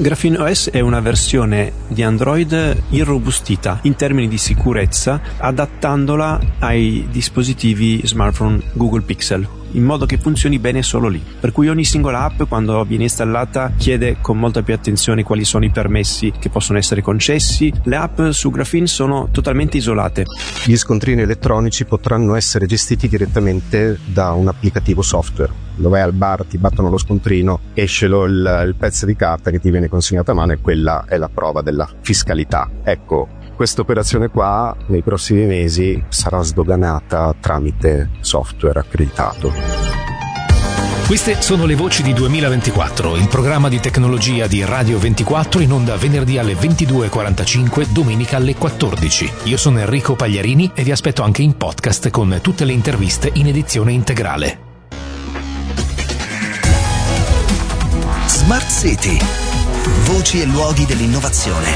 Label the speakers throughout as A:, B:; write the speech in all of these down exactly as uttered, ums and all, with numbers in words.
A: Graphene O S è una versione di Android irrobustita in termini di sicurezza, adattandola ai dispositivi smartphone Google Pixel, in modo che funzioni bene solo lì. Per cui ogni singola app, quando viene installata, chiede con molta più attenzione quali sono i permessi che possono essere concessi. Le app su Graphene sono totalmente isolate.
B: Gli scontrini elettronici potranno essere gestiti direttamente da un applicativo software. Dove vai al bar, ti battono lo scontrino, esce lo, il, il pezzo di carta che ti viene consegnato a mano, e quella è la prova della fiscalità. Ecco, questa operazione qua nei prossimi mesi sarà sdoganata tramite software accreditato.
C: Queste sono le voci di duemilaventiquattro, il programma di tecnologia di Radio ventiquattro, in onda venerdì alle ventidue e quarantacinque, domenica alle quattordici. Io sono Enrico Pagliarini e vi aspetto anche in podcast con tutte le interviste in edizione integrale.
D: Smart City, voci e luoghi dell'innovazione,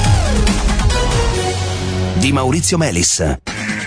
D: di Maurizio Melis.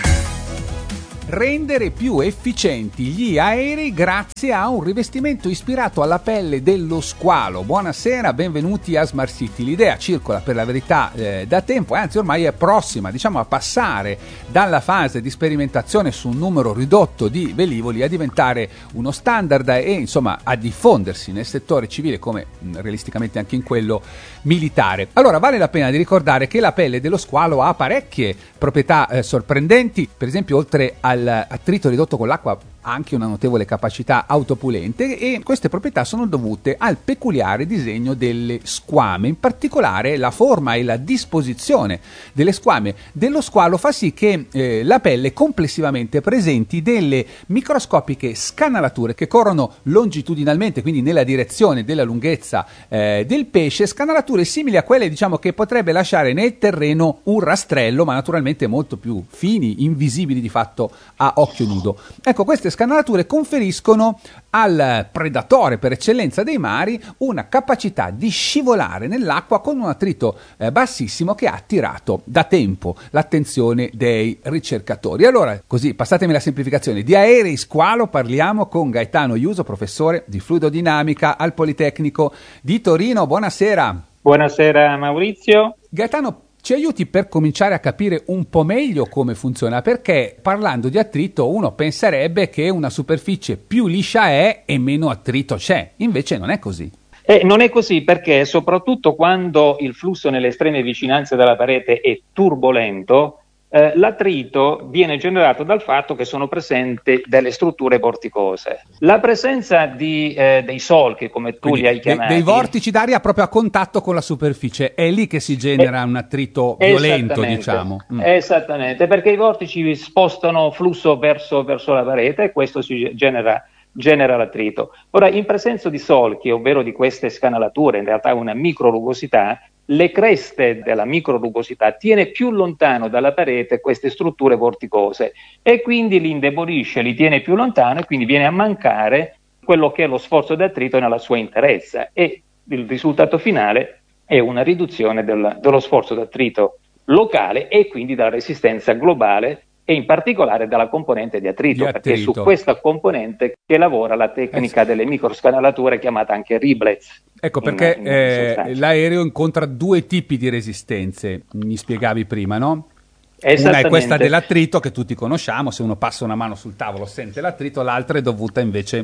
E: Rendere più efficienti gli aerei grazie a un rivestimento ispirato alla pelle dello squalo. Buonasera, benvenuti a Smart City. L'idea circola per la verità eh, da tempo, e anzi ormai è prossima, diciamo, a passare dalla fase di sperimentazione su un numero ridotto di velivoli a diventare uno standard e insomma a diffondersi nel settore civile come mh, realisticamente anche in quello militare. Allora vale la pena di ricordare che la pelle dello squalo ha parecchie proprietà eh, sorprendenti. Per esempio, oltre al attrito ridotto con l'acqua, ha anche una notevole capacità autopulente, e queste proprietà sono dovute al peculiare disegno delle squame. In particolare la forma e la disposizione delle squame dello squalo fa sì che eh, la pelle complessivamente presenti delle microscopiche scanalature che corrono longitudinalmente, quindi nella direzione della lunghezza eh, del pesce, scanalature simili a quelle, diciamo, che potrebbe lasciare nel terreno un rastrello, ma naturalmente molto più fini, invisibili di fatto a occhio nudo. Ecco, queste scanalature conferiscono al predatore per eccellenza dei mari una capacità di scivolare nell'acqua con un attrito eh, bassissimo, che ha attirato da tempo l'attenzione dei ricercatori. Allora, così, passatemi la semplificazione, di aerei squalo parliamo con Gaetano Iuso, professore di fluidodinamica al Politecnico di Torino. Buonasera.
F: Buonasera Maurizio.
E: Gaetano, ci aiuti per cominciare a capire un po' meglio come funziona, perché parlando di attrito uno penserebbe che una superficie più liscia è e meno attrito c'è, invece non è così.
F: Eh, non è così, perché soprattutto quando il flusso nelle estreme vicinanze della parete è turbolento, eh, l'attrito viene generato dal fatto che sono presenti delle strutture vorticose. La presenza di, eh, dei solchi, come tu
E: Quindi
F: li hai chiamati,
E: dei vortici d'aria proprio a contatto con la superficie, è lì che si genera eh, un attrito violento, diciamo. Mm.
F: Esattamente, perché i vortici spostano flusso verso, verso la parete, e questo si genera genera l'attrito. Ora, in presenza di solchi, ovvero di queste scanalature, in realtà una microrugosità, le creste della microrugosità tiene più lontano dalla parete queste strutture vorticose, e quindi li indebolisce, li tiene più lontano, e quindi viene a mancare quello che è lo sforzo di attrito nella sua interezza, e il risultato finale è una riduzione del, dello sforzo di attrito locale, e quindi della resistenza globale, e in particolare dalla componente di attrito,
E: di
F: perché è
E: attrito.
F: su questa componente che lavora la tecnica delle microscanalature, chiamata anche Riblets.
E: Ecco perché
F: in, in
E: eh, l'aereo incontra due tipi di resistenze, mi spiegavi prima, no? Una è questa dell'attrito, che tutti conosciamo, se uno passa una mano sul tavolo sente l'attrito, l'altra è dovuta invece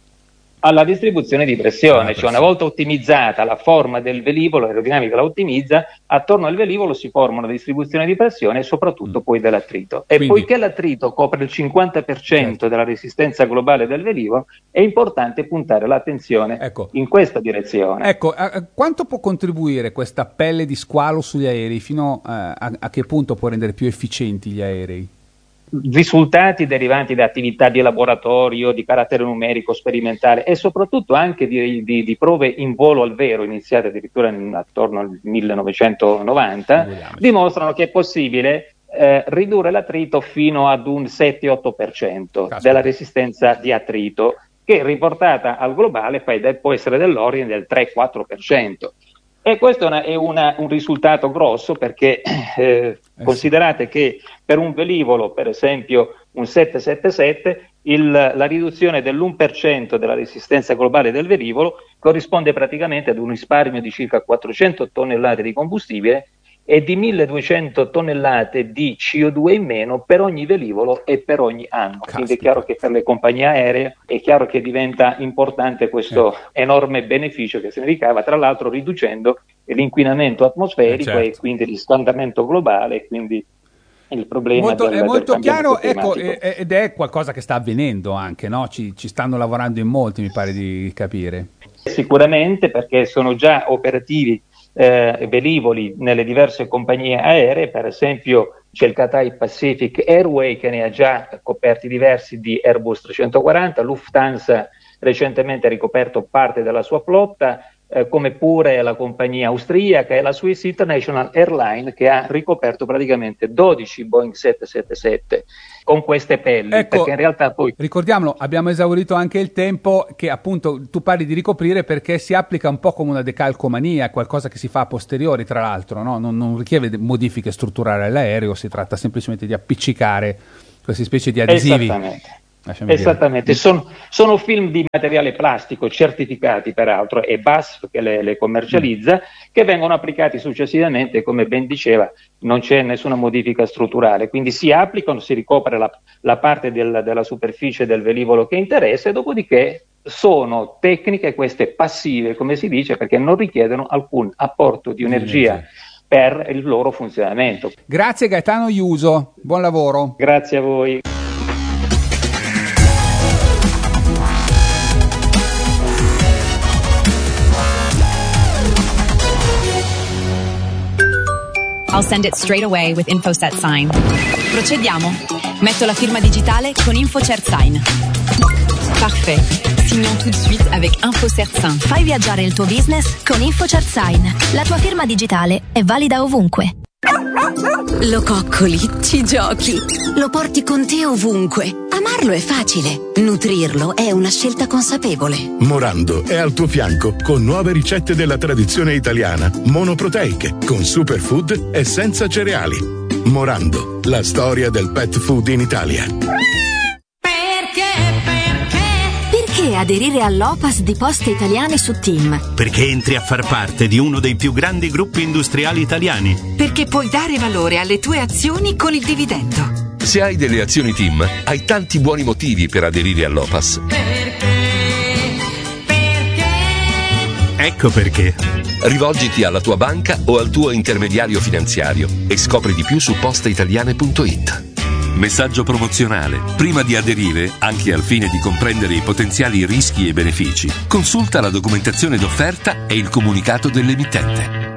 F: alla distribuzione di pressione,
E: pressione.
F: Cioè una volta ottimizzata la forma del velivolo, l'aerodinamica la ottimizza, attorno al velivolo si forma una distribuzione di pressione e soprattutto mm. poi dell'attrito. E Quindi, poiché l'attrito copre il cinquanta per cento certo. della resistenza globale del velivolo, è importante puntare l'attenzione ecco. in questa direzione.
E: Ecco, a, a quanto può contribuire questa pelle di squalo sugli aerei? Fino a, a, a che punto può rendere più efficienti gli aerei?
F: Risultati derivanti da attività di laboratorio, di carattere numerico, sperimentale, e soprattutto anche di, di, di prove in volo al vero, iniziate addirittura in, attorno al millenovecentonovanta, dimostrano che è possibile eh, ridurre l'attrito fino ad un sette otto per cento della resistenza di attrito, che riportata al globale può essere dell'ordine del tre quattro per cento. E questo è, una, è una, un risultato grosso perché eh, eh considerate sì. che per un velivolo, per esempio un sette sette sette, il, la riduzione dell'uno per cento della resistenza globale del velivolo corrisponde praticamente ad un risparmio di circa quattrocento tonnellate di combustibile e di milleduecento tonnellate di C O due in meno per ogni velivolo e per ogni anno. Caspita. Quindi è chiaro che per le compagnie aeree è chiaro che diventa importante questo eh. enorme beneficio che se ne ricava, tra l'altro riducendo l'inquinamento atmosferico eh, certo. e quindi il riscaldamento globale e quindi il problema
E: molto,
F: del,
E: è molto
F: del
E: chiaro, ecco, ed è qualcosa che sta avvenendo anche, no? Ci, ci stanno lavorando in molti, mi pare di capire.
F: Sicuramente, perché sono già operativi eh, velivoli nelle diverse compagnie aeree, per esempio c'è il Cathay Pacific Airway che ne ha già coperti diversi di Airbus trecentoquaranta, Lufthansa recentemente ha ricoperto parte della sua flotta, eh, come pure la compagnia austriaca e la Swiss International Airlines che ha ricoperto praticamente dodici Boeing sette sette sette con queste pelli,
E: ecco,
F: perché in realtà poi...
E: Ricordiamolo, abbiamo esaurito anche il tempo, che appunto tu parli di ricoprire perché si applica un po' come una decalcomania, qualcosa che si fa a posteriori tra l'altro, no? non, non richiede modifiche strutturali all'aereo, si tratta semplicemente di appiccicare queste specie di adesivi.
F: Esattamente. Esattamente, sono, sono film di materiale plastico certificati peraltro, è B A S F che le, le commercializza, mm. che vengono applicati successivamente, come ben diceva, non c'è nessuna modifica strutturale, quindi si applicano, si ricopre la, la parte del, della superficie del velivolo che interessa e dopodiché sono tecniche queste passive, come si dice, perché non richiedono alcun apporto di energia per il loro funzionamento.
E: Grazie Gaetano Iuso, buon lavoro.
F: Grazie a voi.
G: I'll send it straight away with InfoSet Sign. Procediamo. Metto la firma digitale con InfoCert Sign. Parfait. Signons tout de suite avec InfoCert Sign.
H: Fai viaggiare il tuo business con InfoCert Sign. La tua firma digitale è valida ovunque.
I: Lo coccoli, ci giochi, lo porti con te ovunque. Amarlo è facile, nutrirlo è una scelta consapevole.
J: Morando è al tuo fianco con nuove ricette della tradizione italiana, monoproteiche, con superfood e senza cereali. Morando, la storia del pet food in Italia.
H: Perché aderire all'O P A S di Poste Italiane su TIM?
K: Perché entri a far parte di uno dei più grandi gruppi industriali italiani.
L: Perché puoi dare valore alle tue azioni con il dividendo.
M: Se hai delle azioni TIM, hai tanti buoni motivi per aderire all'O P A S.
N: Perché? Perché?
K: Ecco perché.
M: Rivolgiti alla tua banca o al tuo intermediario finanziario e scopri di più su posteitaliane punto it.
O: Messaggio promozionale. Prima di aderire, anche al fine di comprendere i potenziali rischi e benefici, consulta la documentazione d'offerta e il comunicato dell'emittente.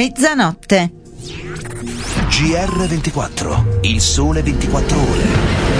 P: Mezzanotte.
D: G R ventiquattro, il sole ventiquattro ore.